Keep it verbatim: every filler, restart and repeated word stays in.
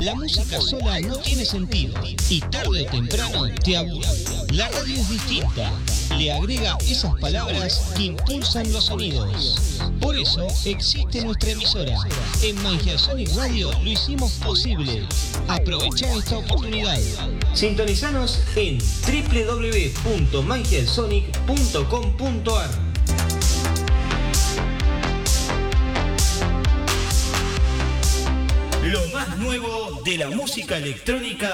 La música sola no tiene sentido y tarde o temprano te aburre. La radio es distinta, le agrega esas palabras que impulsan los sonidos. Por eso existe nuestra emisora. En Magia Sonic Radio lo hicimos posible. Aprovecha esta oportunidad. Sintonizanos en doble u doble u doble u punto magiasonic punto com punto a r. Lo más nuevo de la música electrónica